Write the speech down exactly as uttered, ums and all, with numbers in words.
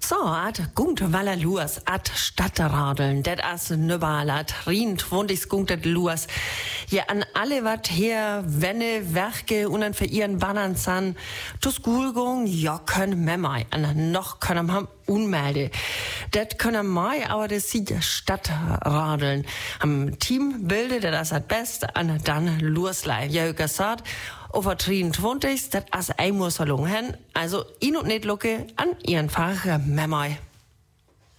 So, at gungt walla luas, at Stadtradeln, det as nöbalat, rient wundig gungt luas. Ja, an alle wat her, wenne, werke, und an für ihren Bannern san, tus Gulgung, ja, können memai, an noch können ham unmelde. Det können mai, aber das sieht Stadtradeln. Am Team bildet das at best, an dann luaslei. Ja, gesagt, over drieëntwintig, dat as einmal so lang hen, also in und net lucke an ihren Fach memai.